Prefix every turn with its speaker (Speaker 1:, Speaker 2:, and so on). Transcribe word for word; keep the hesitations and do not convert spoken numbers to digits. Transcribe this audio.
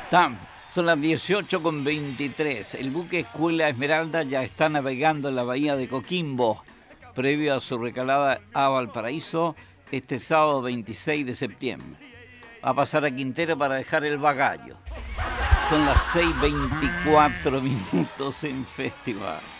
Speaker 1: Tam, son las dieciocho con veintitrés. El buque Escuela Esmeralda ya está navegando en la bahía de Coquimbo, previo a su recalada a Valparaíso este sábado veintiséis de septiembre. Va a pasar a Quintero para dejar el bagallo. Son las seis veinticuatro minutos en Festival.